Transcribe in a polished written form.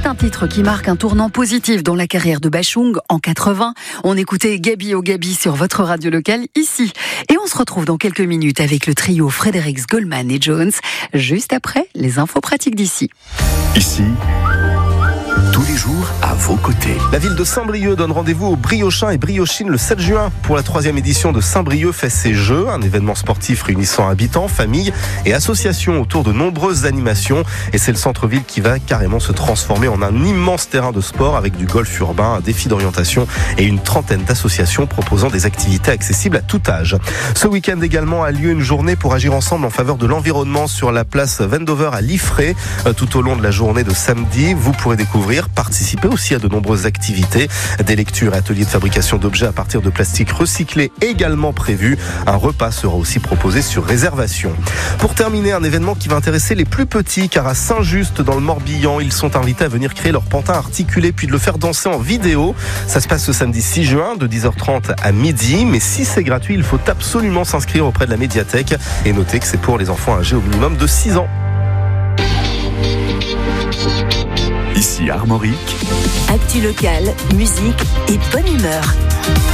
un titre qui marque un tournant positif dans la carrière de Bachung en 80. On écoutait Gabi au Gabi sur votre radio locale ici. Et on se retrouve dans quelques minutes avec le trio Fredericks, Goldman et Jones, juste après les infos pratiques d'ici. Ici, tous les jours à vos côtés. La ville de Saint-Brieuc donne rendez-vous aux Briochins et Briochines le 7 juin pour la 3e édition de Saint-Brieuc fait ses jeux, un événement sportif réunissant habitants, familles et associations autour de nombreuses animations. Et c'est le centre-ville qui va carrément se transformer en un immense terrain de sport avec du golf urbain, un défi d'orientation et une trentaine d'associations proposant des activités accessibles à tout âge. Ce week-end également a lieu une journée pour agir ensemble en faveur de l'environnement sur la place Vendover à Liffré. Tout au long de la journée de samedi, vous pourrez participer aussi à de nombreuses activités, des lectures et ateliers de fabrication d'objets à partir de plastique recyclé également prévus. Un repas sera aussi proposé sur réservation. Pour terminer, un événement qui va intéresser les plus petits, car à Saint-Just dans le Morbihan, ils sont invités à venir créer leur pantin articulé puis de le faire danser en vidéo. Ça se passe ce samedi 6 juin de 10h30 à midi, mais si c'est gratuit, il faut absolument s'inscrire auprès de la médiathèque et noter que c'est pour les enfants âgés au minimum de 6 ans. Ici Armorique. Actu locale, musique et bonne humeur.